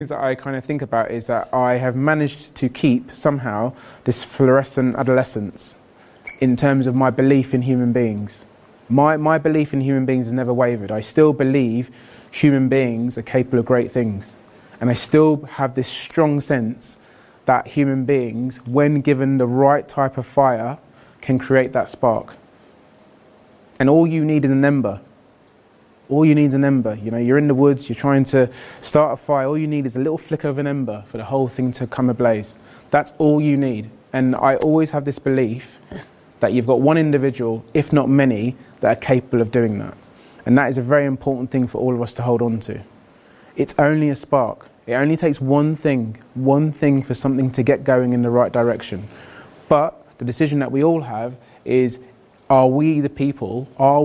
That I kind of think about is that I have managed to keep somehow this fluorescent adolescence in terms of my belief in human beings. My belief in human beings has never wavered. I still believe human beings are capable of great things. And I still have this strong sense that human beings, when given the right type of fire, can create that spark. And all you need is an ember. All you need is an ember. You know, you're in the woods, you're trying to start a fire. All you need is a little flicker of an ember for the whole thing to come ablaze. That's all you need. And I always have this belief that you've got one individual, if not many, that are capable of doing that. And that is a very important thing for all of us to hold on to. It's only a spark. It only takes one thing for something to get going in the right direction. But the decision that we all have is, are we the people,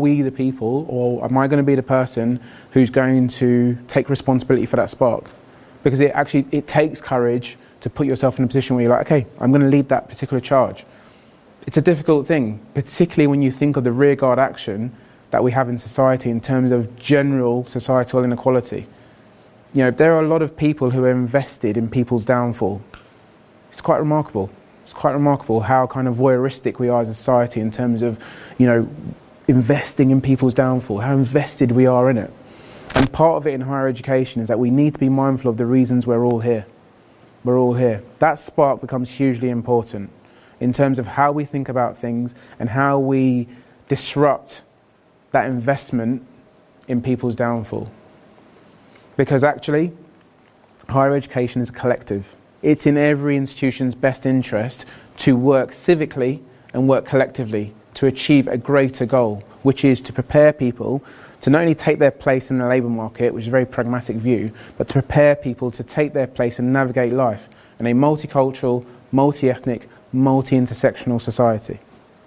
or am I going to be the person who's going to take responsibility for that spark? Because it takes courage to put yourself in a position where you're like, okay, I'm going to lead that particular charge. It's a difficult thing, particularly when you think of the rearguard action that we have in society in terms of general societal inequality. You know, there are a lot of people who are invested in people's downfall. It's quite remarkable. It's quite remarkable how kind of voyeuristic we are as a society in terms of, you know, investing in people's downfall, how invested we are in it. And part of it in higher education is that we need to be mindful of the reasons we're all here. We're all here. That spark becomes hugely important in terms of how we think about things and how we disrupt that investment in people's downfall. Because actually, higher education is a collective. It's in every institution's best interest to work civically and work collectively to achieve a greater goal, which is to prepare people to not only take their place in the labour market, which is a very pragmatic view, but to prepare people to take their place and navigate life in a multicultural, multi-ethnic, multi-intersectional society.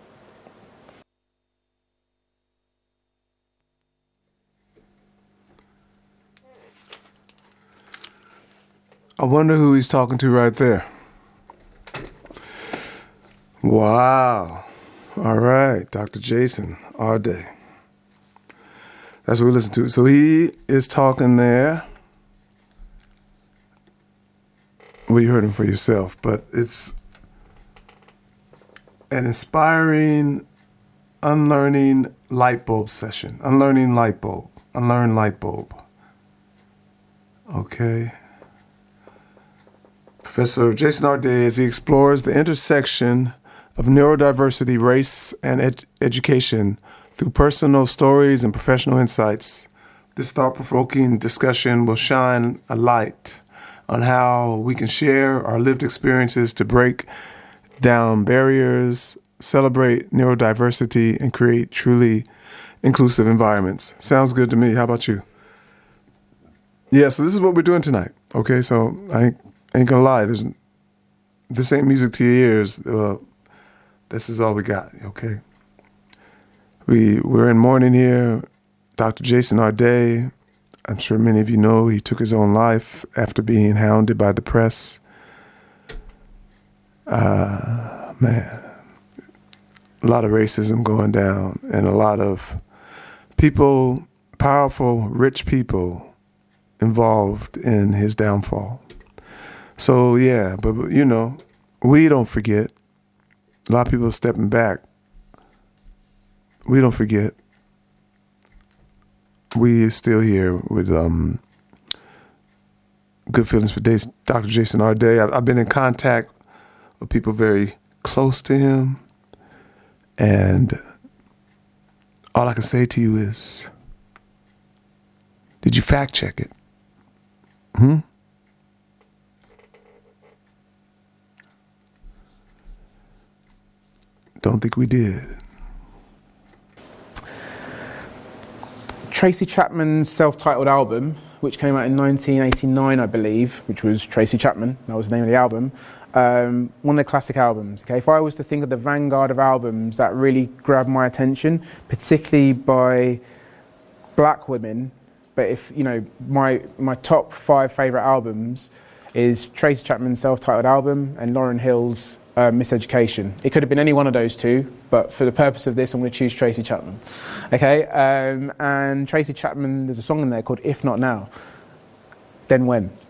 I wonder who he's talking to right there. Wow. All right, Dr. Jason Arday. That's what we listen to. So he is talking there. Well, you heard him for yourself, but it's an inspiring unlearning light bulb session. Unlearning light bulb. Unlearn light bulb. Okay. Professor Jason Arday, as he explores the intersection of neurodiversity, race, and education through personal stories and professional insights. This thought-provoking discussion will shine a light on how we can share our lived experiences to break down barriers, celebrate neurodiversity, and create truly inclusive environments. Sounds good to me. How about you? Yeah, so this is what we're doing tonight. Okay, so I ain't gonna lie, this ain't music to your ears. This is all we got, okay? We're in mourning here. Dr. Jason Arday, I'm sure many of you know, he took his own life after being hounded by the press. Man, a lot of racism going down and a lot of people, powerful, rich people involved in his downfall. So yeah, but you know, we don't forget. A lot of people are stepping back. We don't forget. We are still here with good feelings for Dr. Jason Arday. I've been in contact with people very close to him, and all I can say to you is, did you fact check it? Don't think we did. Tracy Chapman's self-titled album, which came out in 1989, I believe, which was Tracy Chapman, that was the name of the album, one of the classic albums. Okay, if I was to think of the vanguard of albums that really grabbed my attention, particularly by black women, but if, you know, my top 5 favourite albums is Tracy Chapman's self-titled album and Lauryn Hill's Miseducation. It could have been any one of those two, but for the purpose of this, I'm going to choose Tracy Chapman. Okay, and Tracy Chapman, there's a song in there called If Not Now, Then When.